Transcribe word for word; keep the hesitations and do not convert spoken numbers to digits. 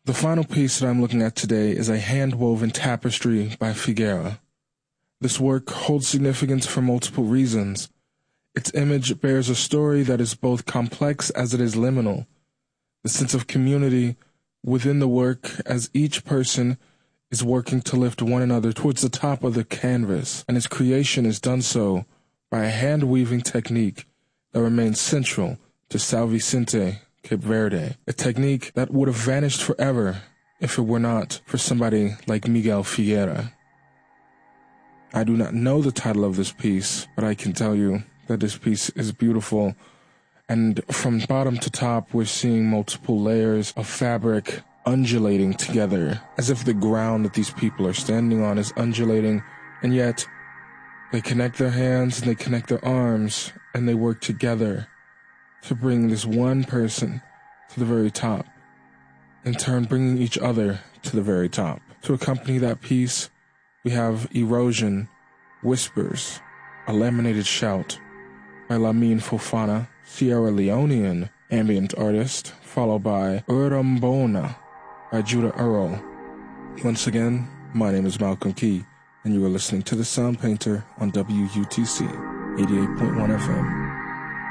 The final piece that I'm looking at today is a hand-woven tapestry by Figueira. This work holds significance for multiple reasons. Its image bears a story that is both complex as it is liminal. The sense of community within the work as each person is working to lift one another towards the top of the canvas, and its creation is done so by a hand-weaving technique that remains central to São Vicente, Cape Verde, a technique that would have vanished forever if it were not for somebody like Miguel Figueira. I do not know the title of this piece, but I can tell you that this piece is beautiful, and from bottom to top we're seeing multiple layers of fabric undulating together, as if the ground that these people are standing on is undulating, and yet they connect their hands and they connect their arms, and they work together to bring this one person to the very top, in turn bringing each other to the very top. To accompany that piece, we have Erosion, Whispers, a laminated shout by Lamin Fofana, Sierra Leonean ambient artist, followed by Urambona by Judah Earl. Once again, my name is Malcolm Key, and you are listening to The Sound Painter on W U T C eighty-eight point one F M.